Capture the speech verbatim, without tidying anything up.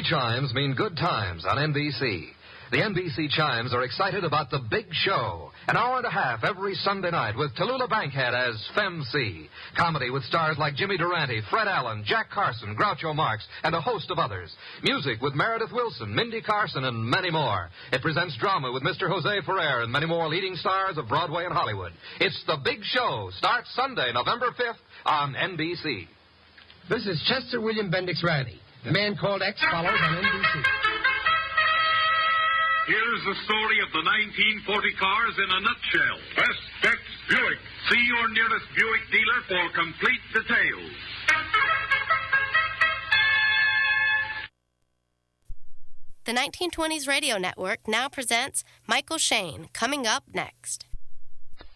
Three chimes mean good times on N B C. The N B C Chimes are excited about the big show. An hour and a half every Sunday night with Tallulah Bankhead as Femc. Comedy with stars like Jimmy Durante, Fred Allen, Jack Carson, Groucho Marx, and a host of others. Music with Meredith Wilson, Mindy Carson, and many more. It presents drama with Mister Jose Ferrer and many more leading stars of Broadway and Hollywood. It's the big show. Starts Sunday, November fifth on N B C. This is Chester William Bendix Riley. The Man Called X follows on N B C. Here's the story of the nineteen forty cars in a nutshell. Best Tex Buick. See your nearest Buick dealer for complete details. The nineteen twenties Radio Network now presents Michael Shayne, coming up next.